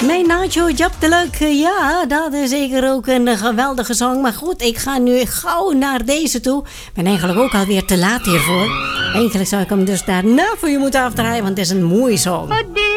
Mijn Nacho Jap de Leuk, ja, dat is zeker ook een geweldige song. Maar goed, ik ga nu gauw naar deze toe. Ik ben eigenlijk ook alweer te laat hiervoor. Eigenlijk zou ik hem dus daarna voor je moeten afdraaien, want het is een mooie song.